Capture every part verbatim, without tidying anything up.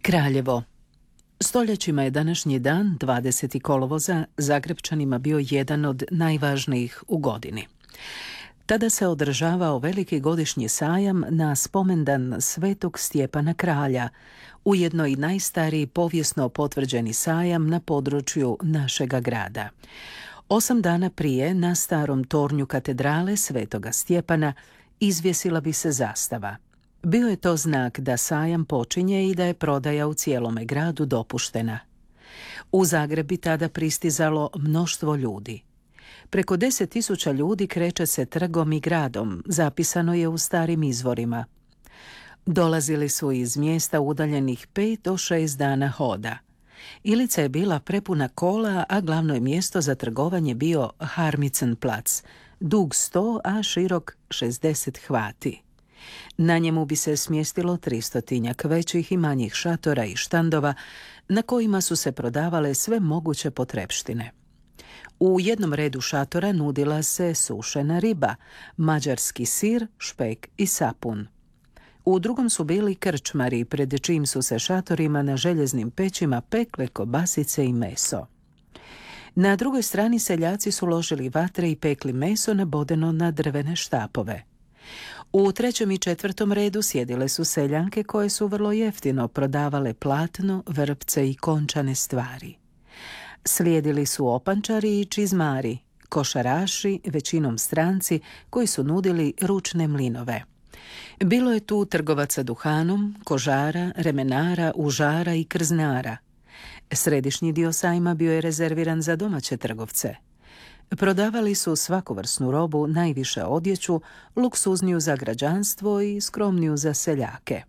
Kraljevo. Stoljećima je današnji dan, dvadesetog kolovoza, Zagrepčanima bio jedan od najvažnijih u godini. Tada se održavao veliki godišnji sajam na spomendan Svetog Stjepana Kralja, ujedno i najstariji povijesno potvrđeni sajam na području našega grada. Osam dana prije na starom tornju katedrale Svetoga Stjepana izvjesila bi se zastava. Bio je to znak da sajam počinje i da je prodaja u cijelome gradu dopuštena. U Zagreb bi tada pristizalo mnoštvo ljudi. Preko deset tisuća ljudi kreće se trgom i gradom, zapisano je u starim izvorima. Dolazili su iz mjesta udaljenih pet do šest dana hoda. Ilica je bila prepuna kola, a glavno je mjesto za trgovanje bio Harmicenplac, dug sto, a širok šezdeset hvati. Na njemu bi se smjestilo tristotinjak većih i manjih šatora i štandova na kojima su se prodavale sve moguće potrepštine. U jednom redu šatora nudila se sušena riba, mađarski sir, špek i sapun. U drugom su bili krčmari, pred čijim su se šatorima na željeznim pećima pekle kobasice i meso. Na drugoj strani seljaci su ložili vatre i pekli meso nabodeno na drvene štapove. U trećem i četvrtom redu sjedile su seljanke koje su vrlo jeftino prodavale platno, vrpce i končane stvari. Slijedili su opančari i čizmari, košaraši, većinom stranci koji su nudili ručne mlinove. Bilo je tu trgovaca duhanom, kožara, remenara, užara i krznara. Središnji dio sajma bio je rezerviran za domaće trgovce. Prodavali su svakovrsnu robu, najviše odjeću, luksuzniju za građanstvo i skromniju za seljake.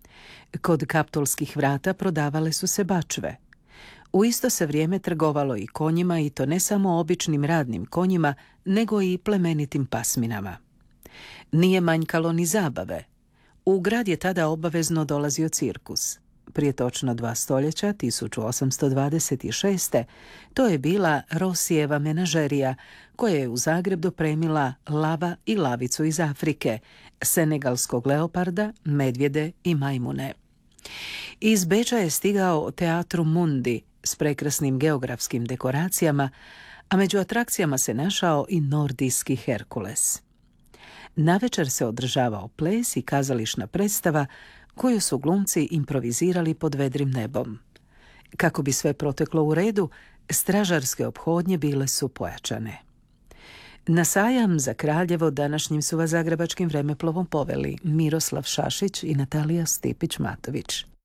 Kod kaptolskih vrata prodavale su se bačve. U isto se vrijeme trgovalo i konjima, i to ne samo običnim radnim konjima, nego i plemenitim pasminama. Nije manjkalo ni zabave. U grad je tada obavezno dolazio cirkus. Prije točno dva stoljeća, tisuću osamsto dvadeset šeste. to je bila Rosijeva menažerija, koja je u Zagreb dopremila lava i lavicu iz Afrike, senegalskog leoparda, medvjede i majmune. Iz Beča je stigao Teatrum Mundi s prekrasnim geografskim dekoracijama, a među atrakcijama se našao i nordijski Herkules. Navečer se održavao ples i kazališna predstava koju su glumci improvizirali pod vedrim nebom. Kako bi sve proteklo u redu, stražarske ophodnje bile su pojačane. Na sajam za Kraljevo današnjim su vas zagrebačkim vremeplovom poveli Miroslav Šašić i Natalija Stipić-Matović.